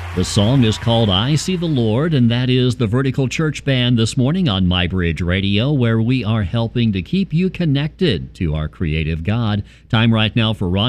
The song is called I See the Lord, and that is the Vertical Church Band this morning on MyBridge Radio, where we are helping to keep you connected to our creative God. Time right now for Ron